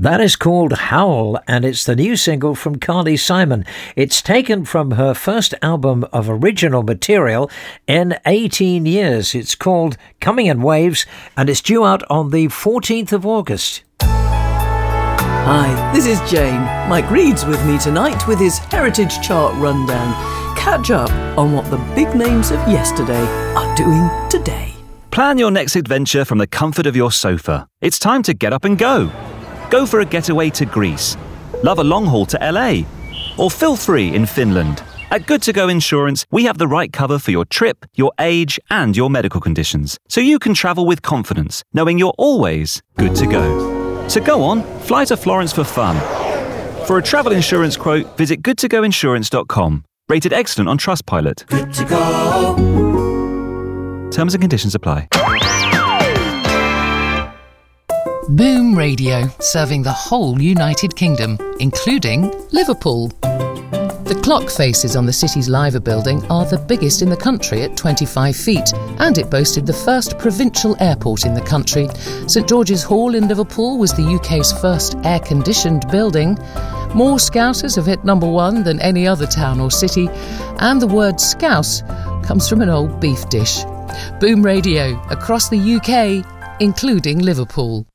That is called Howl, and it's the new single from Carly Simon. It's taken from her first album of original material in 18 years. It's called Coming in Waves, and it's due out on the 14th of August. Hi, this is Jane. Mike Reed's with me tonight with his Heritage Chart rundown. Catch up on what the big names of yesterday are doing today. Plan your next adventure from the comfort of your sofa. It's time to get up and go. Go for a getaway to Greece. Love a long haul to LA. Or feel free in Finland. At Good To Go Insurance, we have the right cover for your trip, your age, and your medical conditions. So you can travel with confidence, knowing you're always good to go. So go on, fly to Florence for fun. For a travel insurance quote, visit goodtogoinsurance.com. Rated excellent on Trustpilot. Good to go. Terms and conditions apply. Boom Radio, serving the whole United Kingdom, including Liverpool. The clock faces on the city's Liver building are the biggest in the country at 25 feet, and it boasted the first provincial airport in the country. St George's Hall in Liverpool was the UK's first air-conditioned building. More Scousers have hit number one than any other town or city, and the word Scouse comes from an old beef dish. Boom Radio, across the UK, including Liverpool.